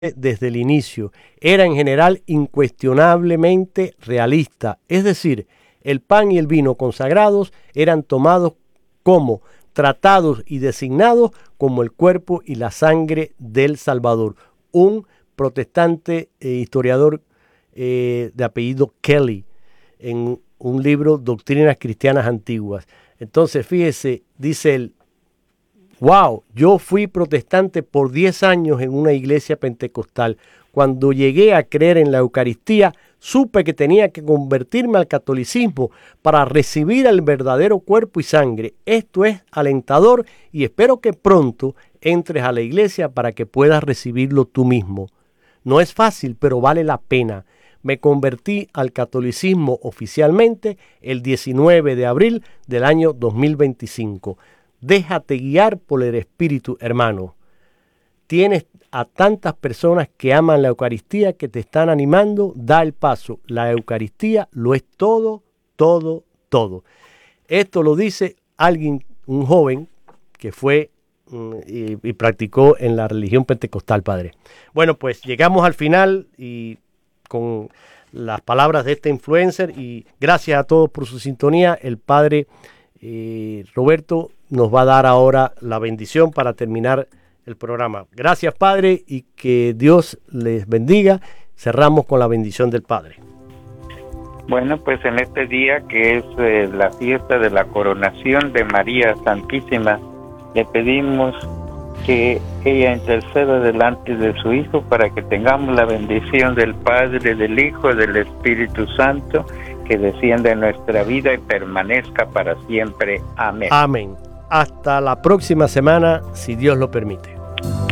desde el inicio. Era en general incuestionablemente realista, es decir, el pan y el vino consagrados eran tomados como tratados y designados como el cuerpo y la sangre del Salvador. Un protestante historiador de apellido Kelly, en un libro, Doctrinas Cristianas Antiguas. Entonces, fíjese, dice él, wow, yo fui protestante por 10 años en una iglesia pentecostal. Cuando llegué a creer en la Eucaristía, supe que tenía que convertirme al catolicismo para recibir el verdadero cuerpo y sangre. Esto es alentador y espero que pronto entres a la iglesia para que puedas recibirlo tú mismo. No es fácil, pero vale la pena. Me convertí al catolicismo oficialmente el 19 de abril del año 2025. Déjate guiar por el Espíritu, hermano. Tienes a tantas personas que aman la Eucaristía, que te están animando. Da el paso. La Eucaristía lo es todo, todo, todo. Esto lo dice alguien, un joven que fue y practicó en la religión pentecostal, padre. Bueno, pues llegamos al final y con las palabras de este influencer, y gracias a todos por su sintonía. El padre Roberto nos va a dar ahora la bendición para terminar el programa. Gracias, padre, y que Dios les bendiga. Cerramos con la bendición del padre. Bueno, pues en este día que es la fiesta de la coronación de María Santísima, le pedimos que ella interceda delante de su Hijo para que tengamos la bendición del Padre, del Hijo y del Espíritu Santo, que descienda en nuestra vida y permanezca para siempre. Amén. Amén. Hasta la próxima semana, si Dios lo permite.